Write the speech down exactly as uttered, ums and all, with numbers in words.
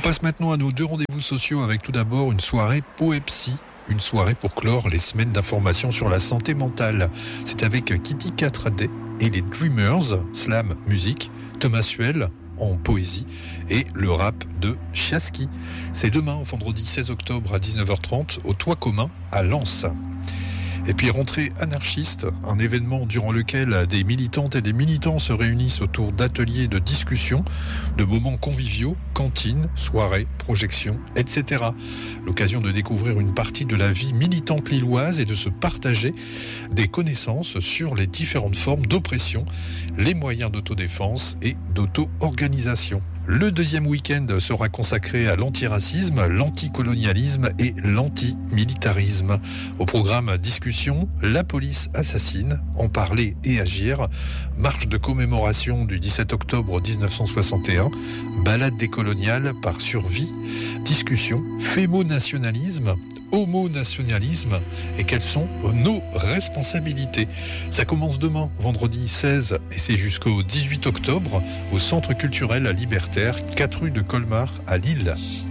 passe maintenant à nos deux rendez-vous sociaux avec tout d'abord une soirée Poepsy. Une soirée pour clore les semaines d'information sur la santé mentale. C'est avec Kitty quatre D et les Dreamers, slam musique, Thomas Suel en poésie et le rap de Chiaski. C'est demain, vendredi seize octobre à dix-neuf heures trente, au Toit Commun à Lens. Et puis rentrée anarchiste, un événement durant lequel des militantes et des militants se réunissent autour d'ateliers de discussion, de moments conviviaux, cantines, soirées, projections, et cetera. L'occasion de découvrir une partie de la vie militante lilloise et de se partager des connaissances sur les différentes formes d'oppression, les moyens d'autodéfense et d'auto-organisation. Le deuxième week-end sera consacré à l'antiracisme, l'anticolonialisme et l'antimilitarisme. Au programme discussion, la police assassine, en parler et agir, marche de commémoration du dix-sept octobre dix-neuf cent soixante et un, balade décoloniale par survie, discussion, fémonationalisme, homonationalisme et quelles sont nos responsabilités. Ça commence demain, vendredi seize, et c'est jusqu'au dix-huit octobre au Centre culturel libertaire, quatre rue de Colmar à Lille.